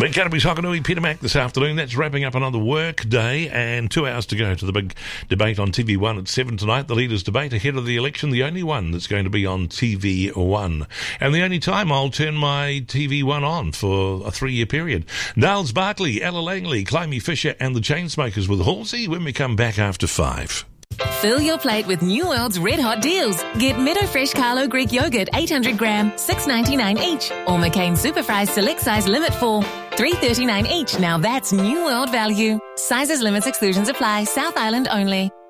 We're going to be talking to Peter Mac this afternoon. That's wrapping up another work day and 2 hours to go to the big debate on TV1 at 7 tonight. The leaders' debate ahead of the election, the only one that's going to be on TV1. And the only time I'll turn my TV1 on for a 3-year period. Niles Barkley, Ella Langley, Climby Fisher and the Chainsmokers with Halsey when we come back after 5. Fill your plate with New World's red hot deals. Get Meadow Fresh Carlo Greek yogurt 800 gram, $6.99 each. Or McCain Super Fries Select Size Limit 4, $3.39 each. Now that's New World value. Sizes, limits, exclusions apply. South Island only.